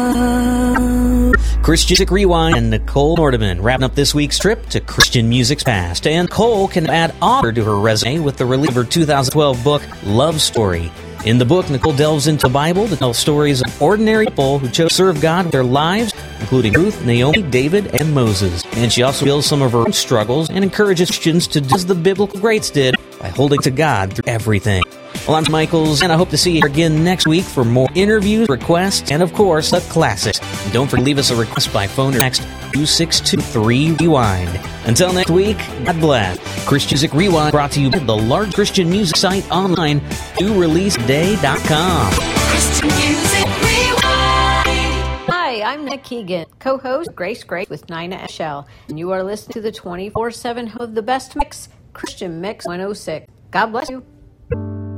Christian Music Rewind and Nicole Nordeman wrapping up this week's trip to Christian music's past. And Nicole can add author to her resume with the release of her 2012 book, Love Story. In the book, Nicole delves into the Bible to tell stories of ordinary people who chose to serve God with their lives, including Ruth, Naomi, David, and Moses. And she also reveals some of her own struggles and encourages Christians to do as the biblical greats did by holding to God through everything. Well, I'm Michaels, and I hope to see you again next week for more interviews, requests, and of course, the classics. And don't forget to leave us a request by phone or text 262-3-REWIND. Until next week, God bless. Christian Music Rewind brought to you by the large Christian music site online, newreleaseday.com. Christian Music Rewind. Hi, I'm Nick Keegan, co-host of Grace with Nina Eshell, and you are listening to the 24/7 of the best mix, Christian Mix 106. God bless you.